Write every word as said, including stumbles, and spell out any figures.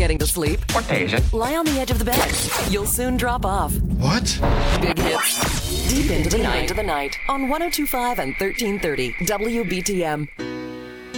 getting to sleep? Or Asia. Lie on the edge of the bed. You'll soon drop off. What? Big hits. Deep into the night. Into the night on one oh two point five and thirteen thirty W B T M.